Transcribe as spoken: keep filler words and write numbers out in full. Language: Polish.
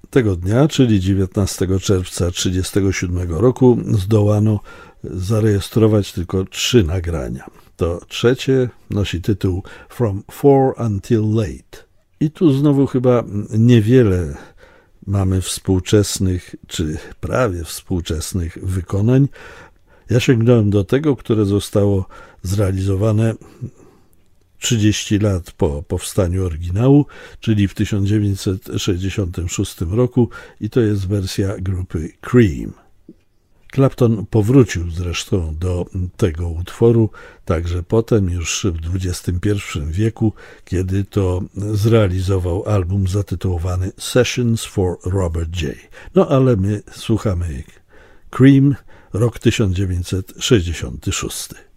Tego dnia, czyli dziewiętnastego czerwca tysiąc dziewięćset trzydziestego siódmego roku, zdołano zarejestrować tylko trzy nagrania. To trzecie nosi tytuł From Four Until Late. I tu znowu chyba niewiele mamy współczesnych, czy prawie współczesnych wykonań. Ja sięgnąłem do tego, które zostało zrealizowane trzydzieści lat po powstaniu oryginału, czyli w tysiąc dziewięćset sześćdziesiątym szóstym roku, i to jest wersja grupy Cream. Clapton powrócił zresztą do tego utworu także potem, już w dwudziestym pierwszym wieku, kiedy to zrealizował album zatytułowany Sessions for Robert J. No ale my słuchamy Cream, rok tysiąc dziewięćset sześćdziesiąty szósty.